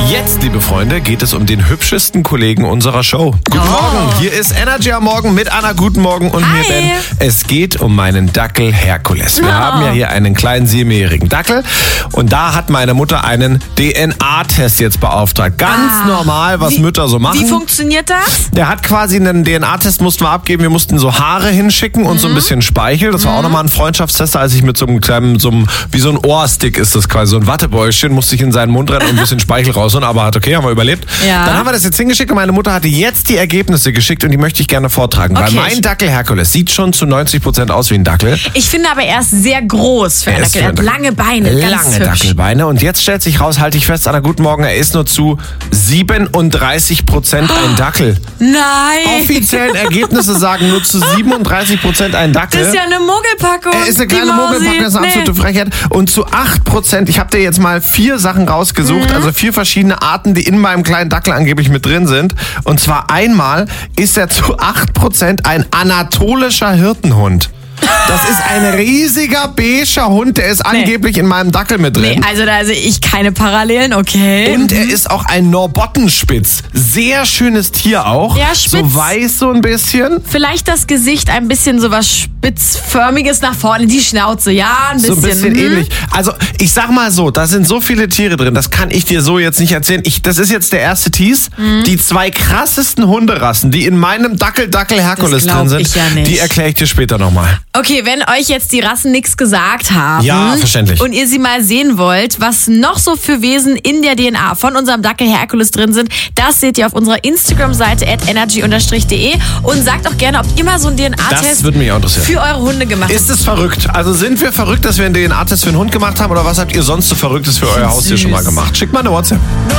Jetzt, liebe Freunde, geht es um den hübschesten Kollegen unserer Show. Guten Morgen, hier ist Energy am Morgen mit Anna. Guten Morgen und mir, Ben. Es geht um meinen Dackel Herkules. Wir haben ja hier einen kleinen 7-jährigen Dackel und da hat meine Mutter einen DNA-Test jetzt beauftragt. Ganz normal, was Mütter so machen. Wie funktioniert das? Der hat quasi einen DNA-Test, mussten wir abgeben. Wir mussten so Haare hinschicken und so ein bisschen Speichel. Das war auch nochmal ein Freundschaftstest, als ich mit so einem kleinen, wie so ein Ohrstick ist das quasi, so ein Wattebäuschen, musste ich in seinen Mund rennen und ein bisschen Speichel rausholen, aber hat okay, haben wir überlebt. Ja. Dann haben wir das jetzt hingeschickt und meine Mutter hatte jetzt die Ergebnisse geschickt und die möchte ich gerne vortragen. Weil mein Dackel Herkules sieht schon zu 90% aus wie ein Dackel. Ich finde aber er ist sehr groß für einen Dackel. Er hat lange Beine, ganz hübsch. Dackelbeine. Und jetzt stellt sich raus, halte ich fest, Anna, guten Morgen, er ist nur zu 37% ein Dackel. Nein! Offiziellen Ergebnisse sagen nur zu 37% ein Dackel. Das ist ja eine Muggelpackung. Er ist eine kleine Muggelpackung, das ist eine absolute Frechheit. Und zu 8%, ich habe dir jetzt mal 4 Sachen rausgesucht, also 4 verschiedene Arten, die in meinem kleinen Dackel angeblich mit drin sind. Und zwar einmal ist er zu 8% ein anatolischer Hirtenhund. Das ist ein riesiger beiger Hund, der ist angeblich in meinem Dackel mit drin. Nee, also da sehe ich keine Parallelen, okay. Und er ist auch ein Norbottenspitz. Sehr schönes Tier auch. Ja, spitz. So weiß so ein bisschen. Vielleicht das Gesicht ein bisschen so was Spitzförmiges nach vorne, die Schnauze, ja, ein bisschen. So ein bisschen ähnlich. Also ich sag mal so, da sind so viele Tiere drin, das kann ich dir so jetzt nicht erzählen. Das ist jetzt der erste Tease. Die 2 krassesten Hunderassen, die in meinem Dackel Herkules drin sind, die erkläre ich dir später nochmal. Okay, wenn euch jetzt die Rassen nichts gesagt haben verständlich. Und ihr sie mal sehen wollt, was noch so für Wesen in der DNA von unserem Dackel Herkules drin sind, das seht ihr auf unserer Instagram-Seite @energy_de und sagt auch gerne, ob ihr mal so einen DNA-Test für eure Hunde gemacht habt. Ist es verrückt? Also sind wir verrückt, dass wir einen DNA-Test für einen Hund gemacht haben oder was habt ihr sonst so Verrücktes für euer Haustier schon mal gemacht? Schickt mal eine WhatsApp.